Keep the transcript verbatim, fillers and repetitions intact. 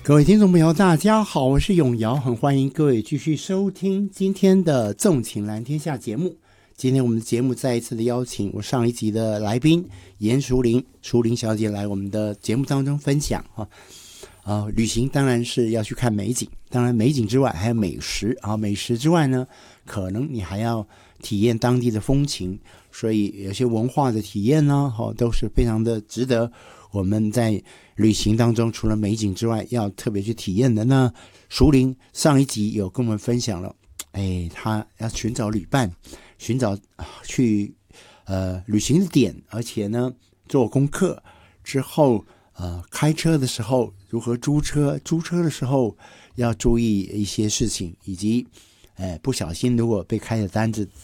各位听众朋友大家好，我是永尧，很欢迎各位继续收听今天的纵情蓝天下节目。今天我们的节目再一次的邀请我上一集的来宾严淑玲淑玲小姐来我们的节目当中分享啊。呃，旅行当然是要去看美景，当然美景之外还有美食啊，美食之外呢，可能你还要体验当地的风情，所以有些文化的体验呢，哦，都是非常的值得我们在旅行当中除了美景之外要特别去体验的。那淑玲上一集有跟我们分享了，哎，他要寻找旅伴，寻找去呃旅行的点，而且呢做功课之后。呃，开车的时候如何租车，租车的时候要注意一些事情，以及，哎，不小心如果被开的单子